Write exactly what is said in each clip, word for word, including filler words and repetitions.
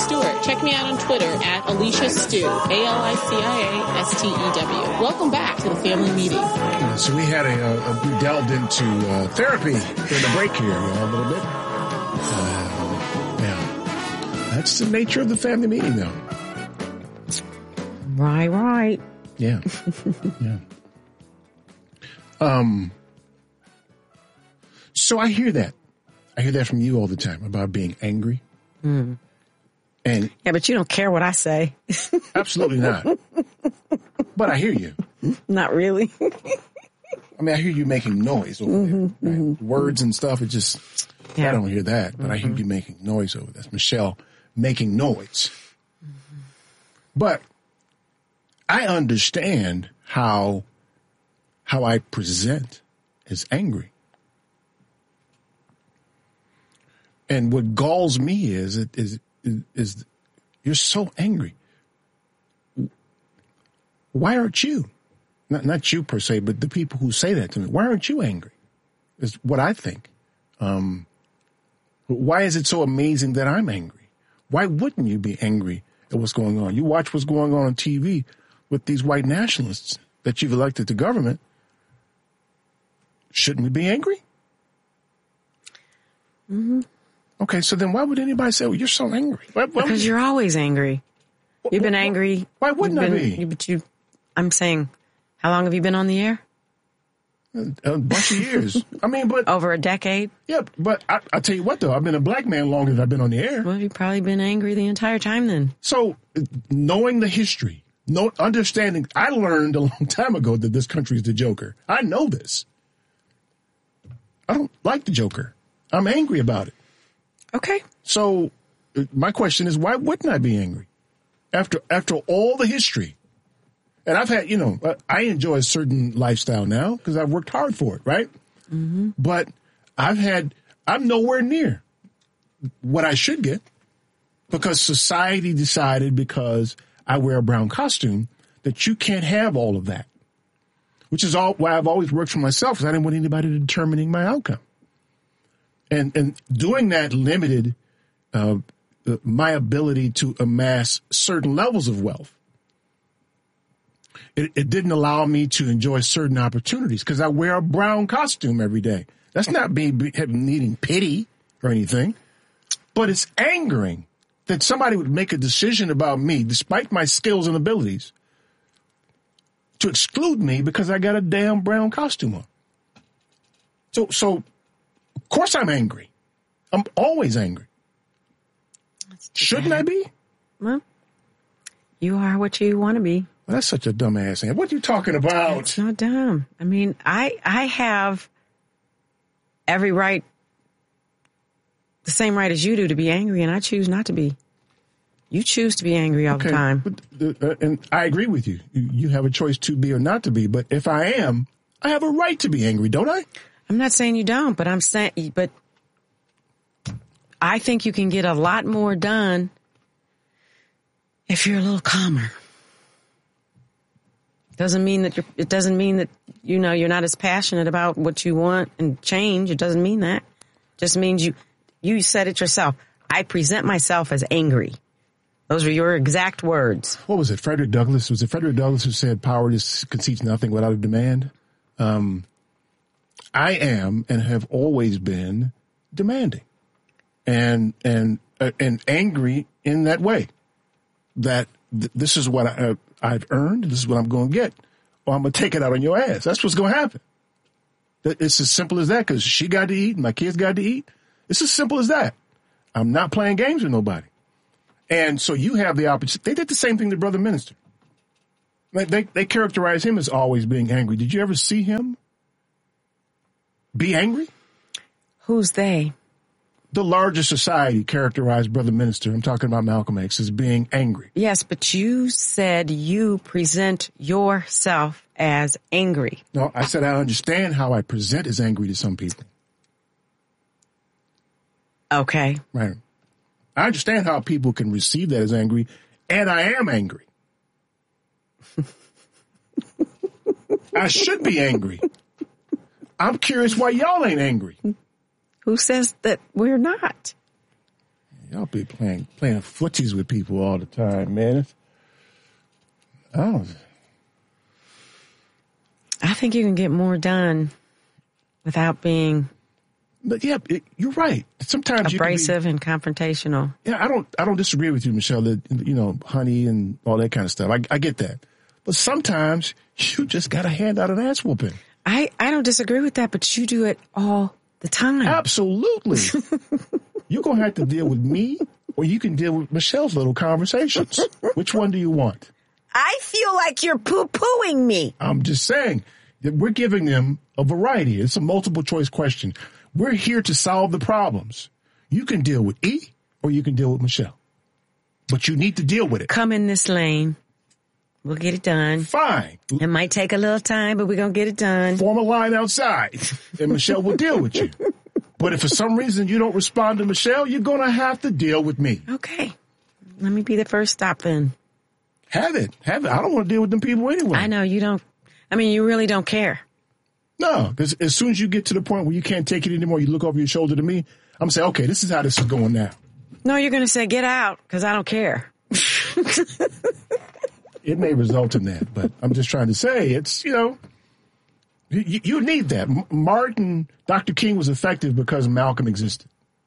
Stewart. Check me out on Twitter at Alicia Stew, A L I C I A S T E W. Welcome back to the family meeting. Yeah, so we had a, a, a we delved into uh, therapy during the break here, you know, a little bit. Uh, yeah, that's the nature of the family meeting, though. Right, right. Yeah, yeah. Um. So I hear that. I hear that from you all the time about being angry. Mm. And yeah, but you don't care what I say. Absolutely not. But I hear you. Not really. I mean, I hear you making noise over mm-hmm, there. Right? Mm-hmm. Words and stuff, it just, yeah. I don't hear that, but mm-hmm. I hear you making noise over there. That's Michelle making noise. Mm-hmm. But I understand how, how I present as angry. And what galls me is, is, is, is you're so angry. Why aren't you? Not, not you per se, but the people who say that to me. Why aren't you angry? Is what I think. Um, why is it so amazing that I'm angry? Why wouldn't you be angry at what's going on? You watch what's going on on T V with these white nationalists that you've elected to government. Shouldn't we be angry? Mm-hmm. Okay, so then why would anybody say, well, you're so angry? Why, why because you're always angry. You've been angry. Why wouldn't been, I be? You, but you, I'm saying, how long have you been on the air? A, a bunch of years. I mean, but... Over a decade? Yeah, but I, I'll tell you what, though. I've been a black man longer than I've been on the air. Well, you've probably been angry the entire time then. So, knowing the history, know, understanding, I learned a long time ago that this country is the Joker. I know this. I don't like the Joker. I'm angry about it. Okay. So, my question is, why wouldn't I be angry? After after all the history. And I've had, you know, I enjoy a certain lifestyle now because I've worked hard for it, right? Mm-hmm. But I've had, I'm nowhere near what I should get because society decided because I wear a brown costume that you can't have all of that, which is all why I've always worked for myself because I didn't want anybody determining my outcome. And and doing that limited uh, my ability to amass certain levels of wealth. It, it didn't allow me to enjoy certain opportunities because I wear a brown costume every day. That's not me needing pity or anything, but it's angering that somebody would make a decision about me, despite my skills and abilities, to exclude me because I got a damn brown costume on. So, so. Of course I'm angry. I'm always angry. Shouldn't bad. I be? Well, you are what you want to be. Well, that's such a dumbass answer. What are you talking about? It's not dumb. I mean, I I have every right, the same right as you do to be angry, and I choose not to be. You choose to be angry all okay, the time. But the, uh, and I agree with you. you. You have a choice to be or not to be. But if I am, I have a right to be angry, don't I? I'm not saying you don't, but I'm saying, but I think you can get a lot more done if you're a little calmer. Doesn't mean that you're, it doesn't mean that, you know, you're not as passionate about what you want and change. It doesn't mean that. It just means you, you said it yourself. I present myself as angry. Those are your exact words. What was it? Frederick Douglass? Was it Frederick Douglass who said power just concedes nothing without a demand? Um, I am and have always been demanding and and uh, and angry in that way that th- this is what I, uh, I've earned. This is what I'm going to get, or I'm going to take it out on your ass. That's what's going to happen. It's as simple as that because she got to eat, my kids got to eat. It's as simple as that. I'm not playing games with nobody. And so you have the opportunity. They did the same thing to Brother Minister. Like they they characterize him as always being angry. Did you ever see him be angry? Who's they? The larger society characterized Brother Minister, I'm talking about Malcolm X, as being angry. Yes, but you said you present yourself as angry. No, I said I understand how I present as angry to some people. Okay. Right. I understand how people can receive that as angry, and I am angry. I should be angry. I'm curious why y'all ain't angry. Who says that we're not? Y'all be playing playing footsies with people all the time, man. It's, I don't. I think you can get more done without being But yeah, it, you're right. Sometimes abrasive you can and confrontational. be, yeah, I don't. I don't disagree with you, Michelle. That you know, honey and all that kind of stuff. I, I get that. But sometimes you just got to hand out an ass whooping. I, I don't disagree with that, but you do it all the time. Absolutely. You're going to have to deal with me, or you can deal with Michelle's little conversations. Which one do you want? I feel like you're poo-pooing me. I'm just saying that we're giving them a variety. It's a multiple choice question. We're here to solve the problems. You can deal with E, or you can deal with Michelle. But you need to deal with it. Come in this lane. We'll get it done. Fine. It might take a little time, but we're going to get it done. Form a line outside, and Michelle will deal with you. But if for some reason you don't respond to Michelle, you're going to have to deal with me. Okay. Let me be the first stop then. Have it. Have it. I don't want to deal with them people anyway. I know you don't. I mean, you really don't care. No, because as soon as you get to the point where you can't take it anymore, you look over your shoulder to me, I'm going to say, okay, this is how this is going now. No, you're going to say, get out, because I don't care. It may result in that, but I'm just trying to say it's, you know, you, you need that. M- Martin, Doctor King was effective because Malcolm existed.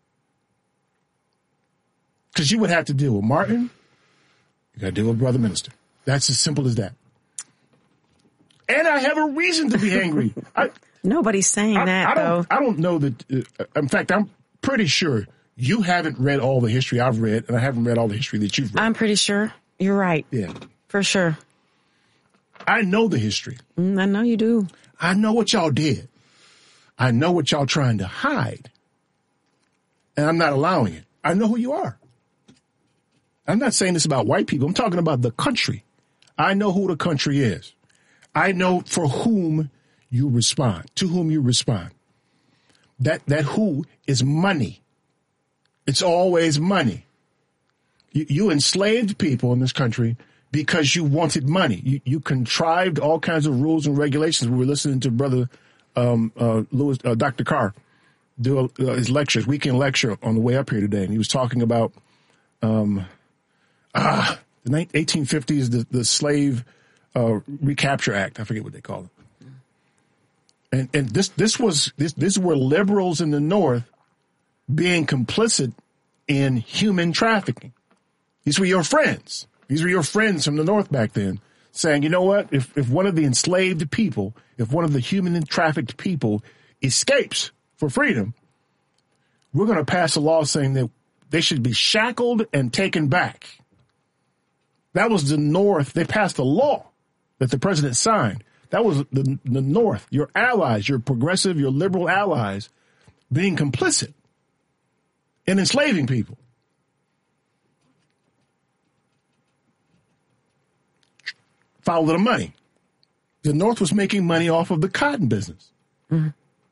Because you would have to deal with Martin, you got to deal with Brother Minister. That's as simple as that. And I have a reason to be angry. I, Nobody's saying I, that, I don't, though. I don't know that. Uh, in fact, I'm pretty sure you haven't read all the history I've read, and I haven't read all the history that you've read. I'm pretty sure. You're right. Yeah. For sure. I know the history. Mm, I know you do. I know what y'all did. I know what y'all trying to hide. And I'm not allowing it. I know who you are. I'm not saying this about white people. I'm talking about the country. I know who the country is. I know for whom you respond, to whom you respond. That that who is money. It's always money. You, you enslaved people in this country because you wanted money. You, you contrived all kinds of rules and regulations. We were listening to Brother um, uh, Lewis, uh, Doctor Carr, do uh, his lectures, weekend lecture on the way up here today, and he was talking about um, ah, the eighteen fifties, the, the Slave uh, Recapture Act. I forget what they call it. And and this this was this this were liberals in the North being complicit in human trafficking. These were your friends. These were your friends from the North back then saying, you know what, if, if one of the enslaved people, if one of the human trafficked people escapes for freedom, we're going to pass a law saying that they should be shackled and taken back. That was the North. They passed a law that the president signed. That was the, the North, your allies, your progressive, your liberal allies being complicit in enslaving people. Follow the money. The North was making money off of the cotton business. Mm-hmm.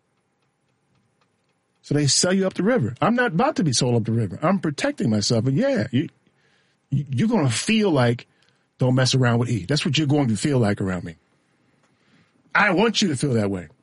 So they sell you up the river. I'm not about to be sold up the river. I'm protecting myself. And yeah, you, you, you're going to feel like, don't mess around with E. That's what you're going to feel like around me. I want you to feel that way.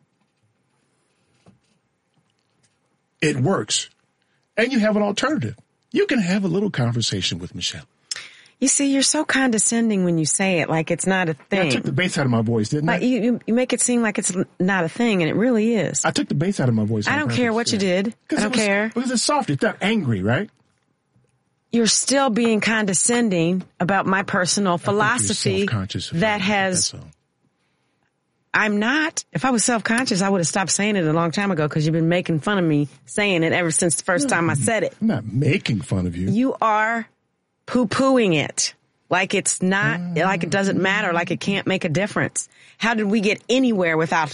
It works. And you have an alternative. You can have a little conversation with Michelle. You see, you're so condescending when you say it, like it's not a thing. Yeah, I took the bass out of my voice, didn't like I? You, you, you make it seem like it's not a thing, and it really is. I took the bass out of my voice. I don't purpose, care what yeah. you did. I don't was, care. Because it's soft. It's not angry, right? You're still being condescending about my personal philosophy that has... I'm not. If I was self-conscious, I would have stopped saying it a long time ago because you've been making fun of me saying it ever since the first no, time I said it. I'm not making fun of you. You are poo-pooing it. Like it's not, like it doesn't matter, like it can't make a difference. How did we get anywhere without